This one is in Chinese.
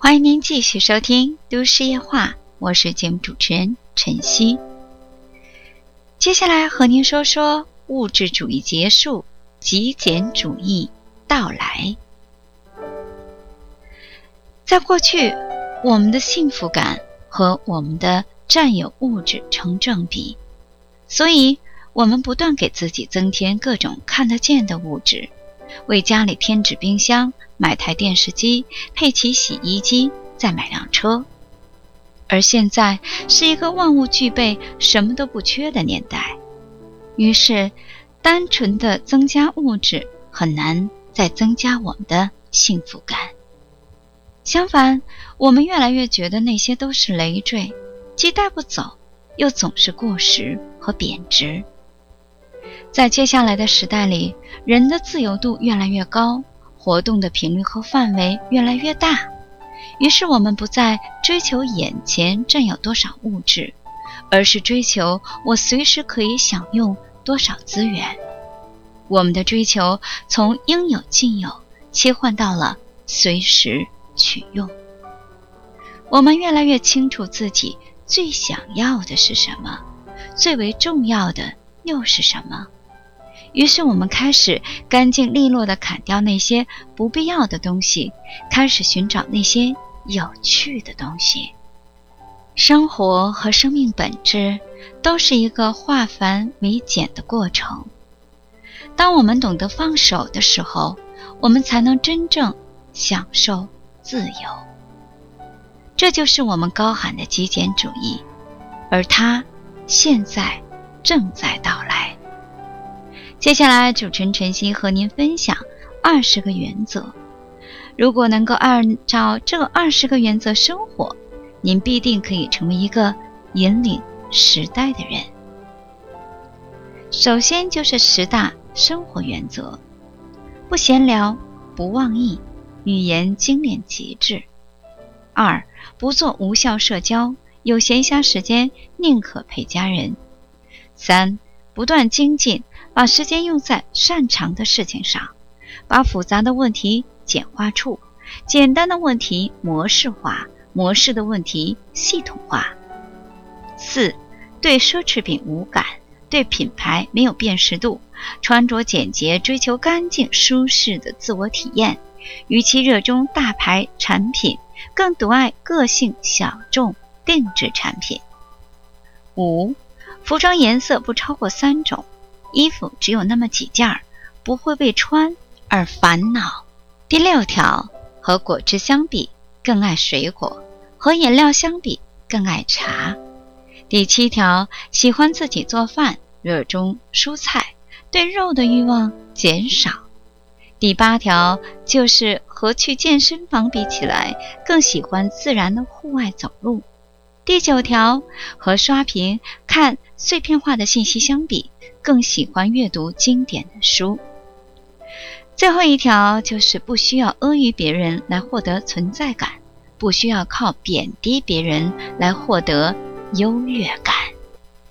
欢迎您继续收听都市夜话，我是节目主持人晨曦。接下来和您说说物质主义结束，极简主义到来。在过去，我们的幸福感和我们的占有物质成正比，所以我们不断给自己增添各种看得见的物质，为家里添置冰箱，买台电视机，配起洗衣机，再买辆车。而现在是一个万物俱备，什么都不缺的年代，于是单纯的增加物质很难再增加我们的幸福感。相反，我们越来越觉得那些都是累赘，既带不走，又总是过时和贬值。在接下来的时代里，人的自由度越来越高，活动的频率和范围越来越大，于是我们不再追求眼前占有多少物质，而是追求我随时可以享用多少资源。我们的追求从应有尽有切换到了随时取用。我们越来越清楚自己最想要的是什么，最为重要的又是什么。于是我们开始干净利落地砍掉那些不必要的东西，开始寻找那些有趣的东西。生活和生命本质都是一个化繁为简的过程。当我们懂得放手的时候，我们才能真正享受自由。这就是我们高喊的极简主义，而它现在正在到来。接下来主持人晨曦和您分享20个原则，如果能够按照这20个原则生活，您必定可以成为一个引领时代的人。首先就是10大生活原则：不闲聊，不妄议，语言精炼极致。2. 不做无效社交，有闲暇时间宁可陪家人。3. 不断精进，把时间用在擅长的事情上，把复杂的问题简化处，简单的问题模式化，模式的问题系统化。4. 对奢侈品无感，对品牌没有辨识度，穿着简洁，追求干净舒适的自我体验，与其热衷大牌产品，更独爱个性小众定制产品。5. 服装颜色不超过3种，衣服只有那么几件，不会为穿而烦恼。第6条，和果汁相比，更爱水果；和饮料相比，更爱茶。第7条，喜欢自己做饭，热衷蔬菜，对肉的欲望减少。第8条，就是和去健身房比起来，更喜欢自然的户外走路。第9条，和刷屏看碎片化的信息相比，更喜欢阅读经典的书。最后一条就是不需要阿谀别人来获得存在感，不需要靠贬低别人来获得优越感。